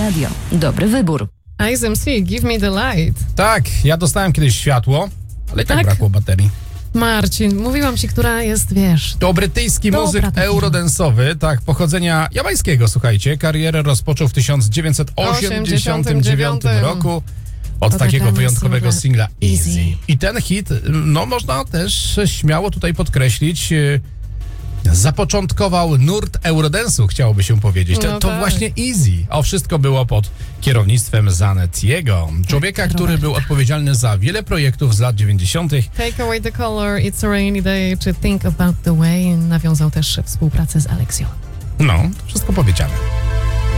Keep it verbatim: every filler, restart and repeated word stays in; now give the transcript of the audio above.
Radio. Dobry wybór. Ice M C, Give Me the Light. Tak, ja dostałem kiedyś światło, ale i tak, Tak? brakło baterii. Marcin, mówiłam ci, która jest, wiesz... To brytyjski Dobra, muzyk to eurodensowy, tak, pochodzenia jamańskiego, słuchajcie. Karierę rozpoczął w tysiąc dziewięćset osiemdziesiątym dziewiątym roku od Od takiego reklamy wyjątkowego singla singla Easy. Easy. I ten hit, no można też śmiało tutaj podkreślić, e, zapoczątkował nurt eurodance'u, chciałoby się powiedzieć. To, No to tak. właśnie Easy. A wszystko było pod kierownictwem Zanettiego, człowieka, Tak, który był odpowiedzialny za wiele projektów z lat dziewięćdziesiątych. Take Away the Color, It's a Rainy Day, czy Think About the Way. Nawiązał też współpracę z Alexią. No, to wszystko powiedziane.